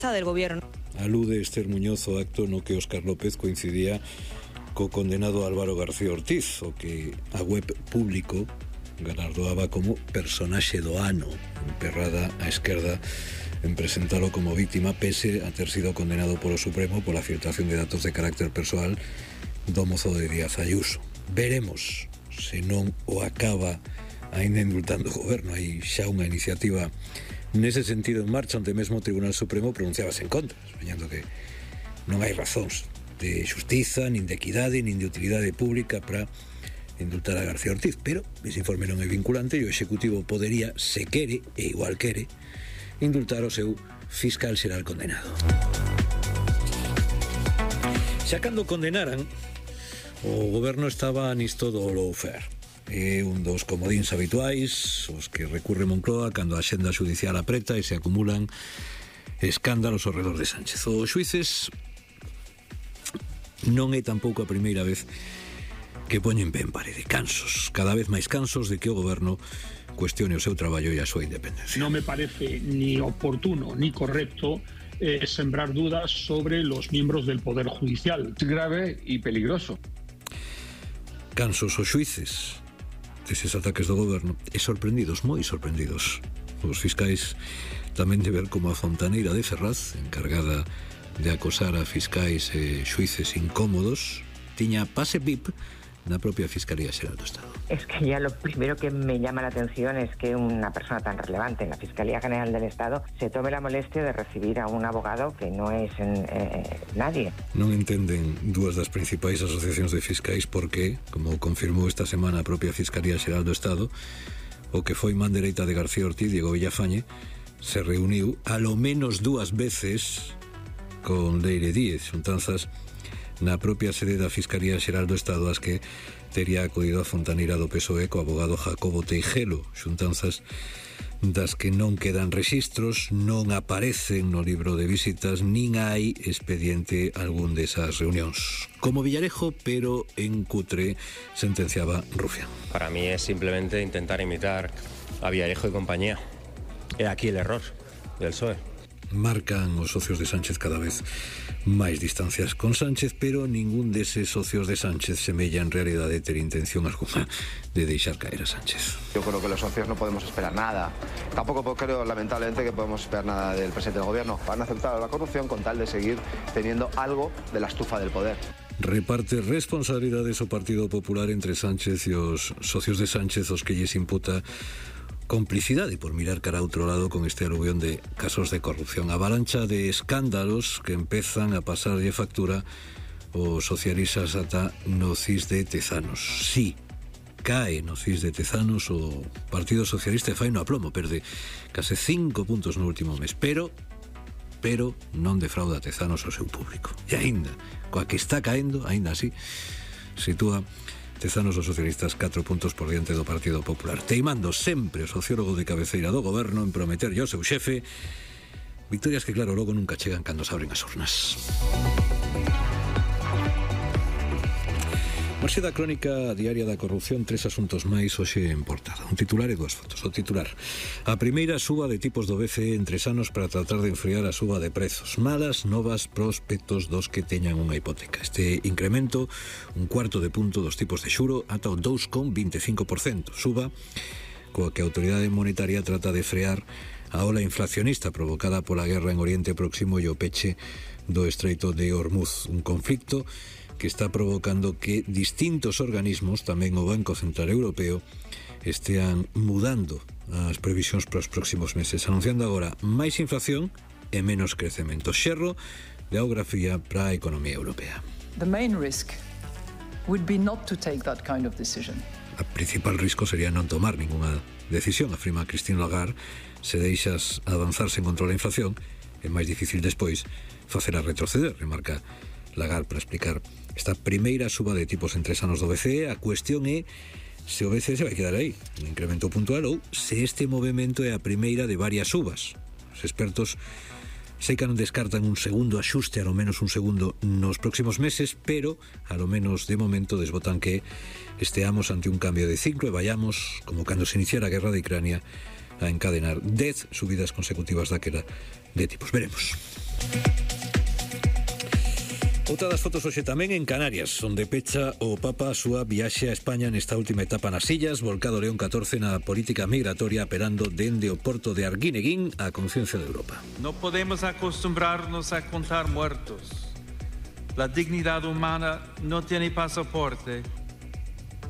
del Gobierno. Alude Esther Muñoz ao acto no que Óscar López coincidía co condenado Álvaro García Ortiz, o que a web público galardoaba como personaxe do ano, emperrada á esquerda en presentalo como víctima pese a ter sido condenado polo Supremo pola filtración de datos de carácter persoal do mozo de Díaz Ayuso. Veremos se non o acaba aínda indultando o goberno. Hai xa unha iniciativa nese sentido en marcha, onde mesmo o Tribunal Supremo pronunciábase en contra, soñando que non hai razóns de xustiza, nin de equidade, nin de utilidade pública para indultar a García Ortiz, pero ese informe non é vinculante e o Executivo podería, se quere, e igual quere, indultar o seu fiscal xeral condenado. Xa cando condenaran, o goberno estaba nisto do lawfare. É un dos comodíns habituais, os que recurre Moncloa cando a xenda judicial apreta e se acumulan escándalos ao redor de Sánchez. Os xuíces non é tampouco a primeira vez que poñen pé en parede, cansos, cada vez máis cansos de que o goberno cuestione o seu traballo e a súa independencia. Non me parece ni oportuno ni correcto sembrar dudas sobre los miembros del Poder Judicial. Es grave y peligroso. Cansos os xuíces deses ataques do goberno e sorprendidos, moi sorprendidos, os fiscais tamén de ver como a fontaneira de Ferraz, encargada de acosar a fiscais e xuíces incómodos, tiña pase VIP na propia Fiscalía Xeral do Estado. Es que ya lo primero que me llama la atención es que una persona tan relevante en la Fiscalía General del Estado se tome la molestia de recibir a un abogado que no es nadie. Non entenden dúas das principais asociacións de fiscais porque, como confirmou esta semana a propia Fiscalía Xeral do Estado, o que foi man dereita de García Ortiz, Diego Villafañe, se reuniu a lo menos 2 veces con Leire Díez, xuntanzas na propia sede da Fiscalía Xeral do Estado, as que tería acudido a fontaneira do PSOE co abogado Jacobo Teijelo, xuntanzas das que non quedan rexistros, non aparecen no libro de visitas, nin hai expediente algún desas reunións. Como Villarejo, pero en cutre, sentenciaba Rufián. Para mí es simplemente intentar imitar a Villarejo y compañía. É aquí el error del PSOE. Marcan os socios de Sánchez cada vez máis distancias con Sánchez, pero ningún deses socios de Sánchez semella en realidade ter intención alguna de deixar caer a Sánchez. Yo creo que los socios no podemos esperar nada. Tampoco creo, lamentablemente, que podemos esperar nada del presidente del gobierno. Van a aceptar la corrupción con tal de seguir teniendo algo de la estufa del poder. Reparte responsabilidades o Partido Popular entre Sánchez e os socios de Sánchez, os que lles imputa complicidade por mirar cara a outro lado con este aluvión de casos de corrupción. Avalancha de escándalos que empezan a pasarlle factura os socialistas ata no CIS de Tezanos. Sí, cae no CIS de Tezanos o Partido Socialista e fai no aplomo, perde case 5 puntos no último mes, pero non defrauda Tezanos ao seu público. E aínda, coa que está caendo, aínda así, sitúa Tezanos os socialistas 4 puntos por diante do Partido Popular, teimando sempre o sociólogo de cabeceira do goberno en prometerlle ao seu xefe victorias que, claro, logo nunca chegan cando se abren as urnas. Marxe da crónica diaria da corrupción, 3 asuntos máis hoxe en portada. Un titular e 2 fotos. O titular: a primeira suba de tipos do BCE en 3 anos para tratar de enfriar a suba de prezos. Malas novas prospectos dos que teñan unha hipoteca. Este incremento, 1/4 de punto dos tipos de xuro ata o 2,25%. Suba coa que a autoridade monetaria trata de frear a ola inflacionista provocada pola guerra en Oriente Próximo e o peche do Estreito de Hormuz. Un conflicto que está provocando que distintos organismos, tamén o Banco Central Europeo, estean mudando as previsións para os próximos meses, anunciando agora máis inflación e menos crecemento. Xerro de geografía para a economía europea. The main risk would be not to take that kind of decision. A principal risco sería non tomar ninguna decisión, afirma Christine Lagarde. Se deixas avanzar sen control a inflación, é máis difícil despois facela retroceder, remarca Lagarde para explicar esta primeira suba de tipos en 3 anos do BCE. A cuestión é se o BCE se vai quedar aí, un incremento puntual, ou se este movimento é a primeira de varias subas. Os expertos sei que non descartan un segundo axuste, a lo menos un segundo nos próximos meses, pero a lo menos de momento desbotan que esteamos ante un cambio de ciclo e vayamos, como cando se iniciara a guerra de Ucrania, a encadenar 10 subidas consecutivas daquela de tipos. Veremos. Outra das fotos hoxe tamén en Canarias, onde pecha o Papa a súa viaxe a España nesta última etapa nas illas, volcado León XIV na política migratoria, operando dende o porto de Arguineguín á conciencia de Europa. No podemos acostumbrarnos a contar muertos. La dignidad humana no tiene pasaporte